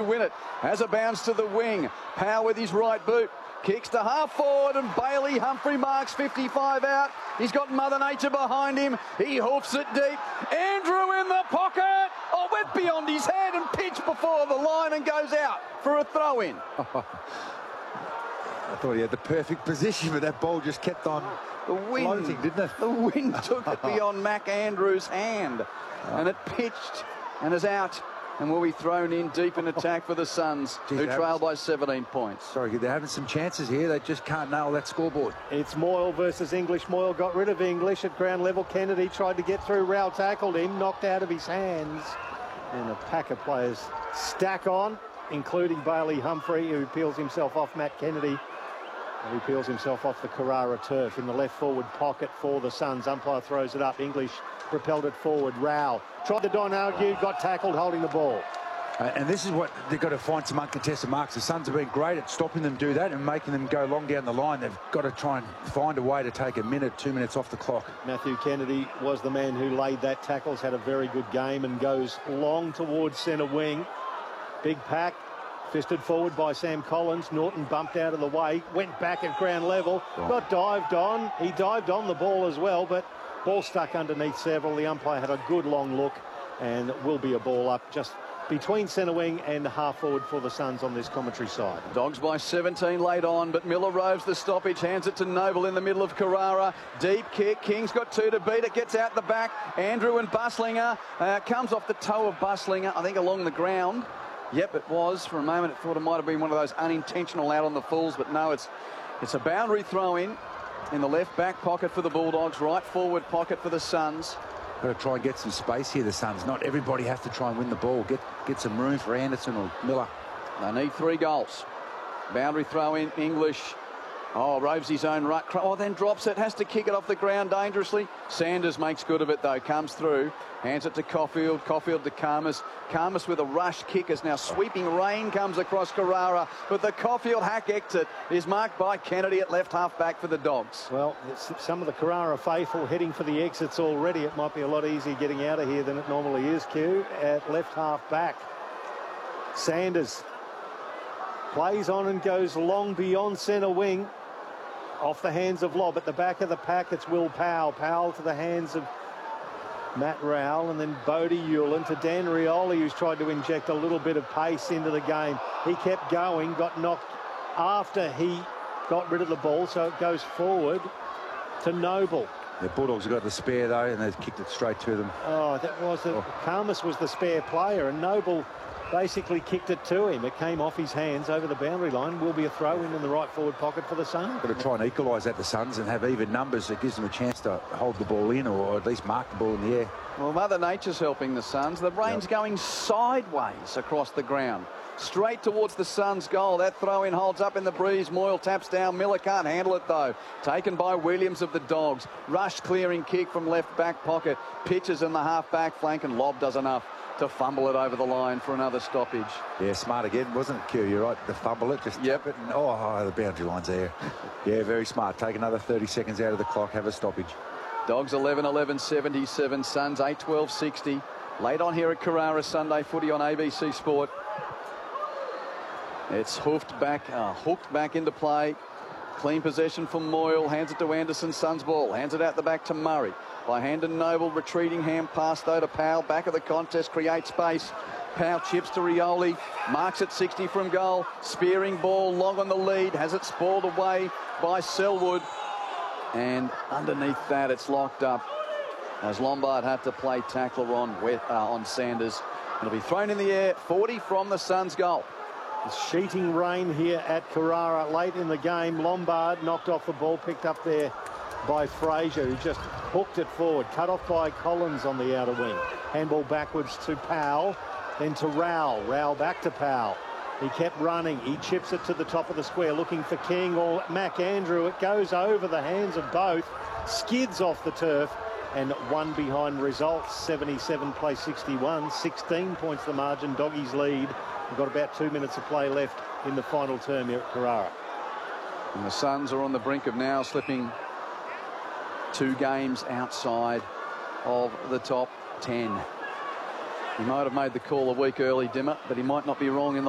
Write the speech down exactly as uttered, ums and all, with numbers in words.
win it. Has a bounce to the wing. Powell with his right boot. Kicks to half forward, and Bailey Humphrey marks fifty-five out. He's got Mother Nature behind him. He hoofs it deep. Andrew in the pocket. Oh, went beyond his head and pitched before the line and goes out for a throw-in. I thought he had the perfect position, but that ball just kept on the wind, floating, didn't it? The wind took it beyond Mac Andrews' hand, and it pitched and is out. And will be thrown in deep in attack for the Suns, Jeez, who trail by seventeen points. Sorry, they're having some chances here. They just can't nail that scoreboard. It's Moyle versus English. Moyle got rid of English at ground level. Kennedy tried to get through. Rao tackled him, knocked out of his hands. And a pack of players stack on, including Bailey Humphrey, who peels himself off Matt Kennedy. He peels himself off the Carrara turf in the left forward pocket for the Suns. Umpire throws it up. English propelled it forward. Rao tried to Don argue, got tackled holding the ball. Uh, and this is what they've got to find some uncontested marks. The Suns have been great at stopping them do that and making them go long down the line. They've got to try and find a way to take a minute, two minutes off the clock. Matthew Kennedy was the man who laid that tackles, had a very good game and goes long towards centre wing. Big pack. Fisted forward by Sam Collins. Norton bumped out of the way, went back at ground level, oh. got dived on. He dived on the ball as well, but ball stuck underneath several. The umpire had a good long look, and it will be a ball up just between centre wing and half forward for the Suns on this commentary side. Dogs by seventeen late on, but Miller roves the stoppage, hands it to Noble in the middle of Carrara. Deep kick, King's got two to beat it, gets out the back. Andrew and Buslinger, uh, comes off the toe of Buslinger, I think along the ground. Yep, it was. For a moment, it thought it might have been one of those unintentional out on the fulls, but no, it's it's a boundary throw-in in the left back pocket for the Bulldogs, right forward pocket for the Suns. Got to try and get some space here, the Suns. Not everybody has to try and win the ball. Get get some room for Anderson or Miller. They need three goals. Boundary throw-in, English. Oh, roves his own rut. Oh, then drops it. Has to kick it off the ground dangerously. Sanders makes good of it, though. Comes through. Hands it to Caulfield. Caulfield to Karmas. Karmas with a rush kick as now sweeping rain comes across Carrara. But the Caulfield hack exit is marked by Kennedy at left half back for the Dogs. Well, some of the Carrara faithful heading for the exits already. It might be a lot easier getting out of here than it normally is, Q. At left half back. Sanders plays on and goes long beyond centre wing. Off the hands of Lobb. At the back of the pack, it's Will Powell. Powell to the hands of Matt Rowell, and then Bodie Hewlin to Dan Rioli, who's tried to inject a little bit of pace into the game. He kept going, got knocked after he got rid of the ball, so it goes forward to Noble. The Bulldogs have got the spare, though, and they've kicked it straight to them. Oh, that was it. Oh. Karmas was the spare player, and Noble basically kicked it to him. It came off his hands over the boundary line. Will be a throw-in in the right forward pocket for the Suns. Got to try and equalise that, the Suns, and have even numbers that gives them a chance to hold the ball in, or at least mark the ball in the air. Well, Mother Nature's helping the Suns. The rain's yep. going sideways across the ground. Straight towards the Suns' goal. That throw-in holds up in the breeze. Moyle taps down. Miller can't handle it, though. Taken by Williams of the Dogs. Rush clearing kick from left back pocket. Pitches in the half-back flank, and Lobb does enough to fumble it over the line for another stoppage. Yeah, smart again, wasn't it, Q? You're right, to fumble it, just yep. tap it, and oh, oh, the boundary line's there. Yeah, very smart. Take another thirty seconds out of the clock, have a stoppage. Dogs eleven eleven seventy-seven, Suns eight twelve sixty. Late on here at Carrara, Sunday footy on A B C Sport. It's hoofed back, uh, hooked back into play. Clean possession from Moyle, hands it to Anderson, Suns ball, hands it out the back to Murray. By Handon Noble, retreating hand pass though to Powell, back of the contest, creates space. Powell chips to Rioli, marks at sixty from goal, spearing ball, long on the lead, has it spoiled away by Selwood. And underneath that, it's locked up as Lombard had to play tackler on, wet, uh, on Sanders. It'll be thrown in the air, forty from the Suns goal. Sheeting rain here at Carrara late in the game. Lombard knocked off the ball, picked up there by Fraser, who just hooked it forward. Cut off by Collins on the outer wing. Handball backwards to Powell, then to Rowell. Rowell back to Powell. He kept running. He chips it to the top of the square, looking for King or Mac Andrew. It goes over the hands of both, skids off the turf, and one behind results. seventy-seven play sixty-one. sixteen points the margin. Doggies lead. We've got about two minutes of play left in the final term here at Carrara. And the Suns are on the brink of now slipping two games outside of the top ten. He might have made the call a week early, Dimmer, but he might not be wrong in the